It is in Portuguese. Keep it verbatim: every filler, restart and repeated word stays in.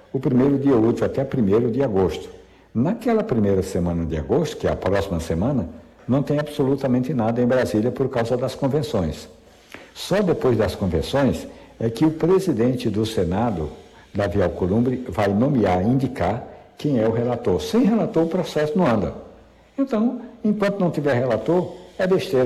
o primeiro dia útil até primeiro de agosto. Naquela primeira semana de agosto, que é a próxima semana, não tem absolutamente nada em Brasília por causa das convenções. Só depois das convenções é que o presidente do Senado, Davi Alcolumbre, vai nomear, indicar quem é o relator. Sem relator, o processo não anda. Então, enquanto não tiver relator, é besteira.